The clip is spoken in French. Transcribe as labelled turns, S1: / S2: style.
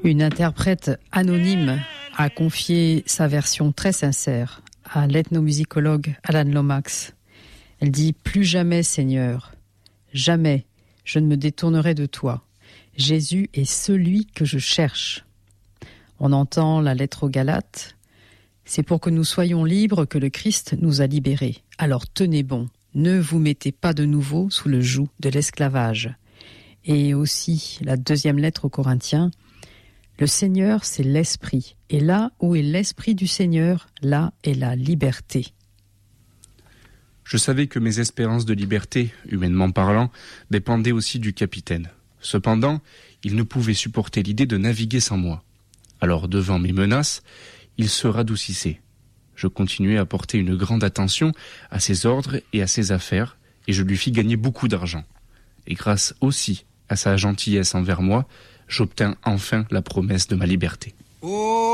S1: Une interprète anonyme a confié sa version très sincère à l'ethnomusicologue Alan Lomax. Elle dit « Plus jamais, Seigneur, jamais je ne me détournerai de toi. Jésus est celui que je cherche. » On entend la lettre aux Galates. C'est pour que nous soyons libres que le Christ nous a libérés. Alors tenez bon, ne vous mettez pas de nouveau sous le joug de l'esclavage. Et aussi la deuxième lettre aux Corinthiens. Le Seigneur, c'est l'Esprit. Et là où est l'Esprit du Seigneur, là est la liberté.
S2: Je savais que mes espérances de liberté, humainement parlant, dépendaient aussi du capitaine. Cependant, il ne pouvait supporter l'idée de naviguer sans moi. Alors, devant mes menaces, il se radoucissait. Je continuais à porter une grande attention à ses ordres et à ses affaires, et je lui fis gagner beaucoup d'argent. Et grâce aussi à sa gentillesse envers moi, j'obtins enfin la promesse de ma liberté.